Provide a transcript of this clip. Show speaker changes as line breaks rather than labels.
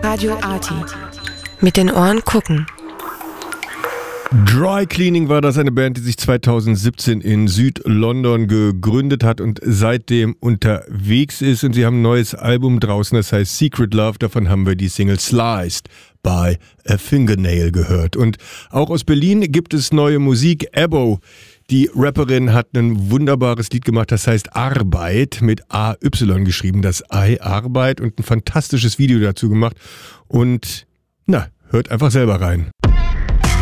Radio Arty. Mit den Ohren gucken.
Dry Cleaning war das, eine Band, die sich 2017 in Süd-London gegründet hat und seitdem unterwegs ist. Und sie haben ein neues Album draußen, das heißt Secret Love. Davon haben wir die Single Sliced by a Fingernail gehört. Und auch aus Berlin gibt es neue Musik. Ebo, die Rapperin, hat ein wunderbares Lied gemacht, das heißt Arbeit, mit AY geschrieben, das I, Arbeit, und ein fantastisches Video dazu gemacht. Und hört einfach selber rein.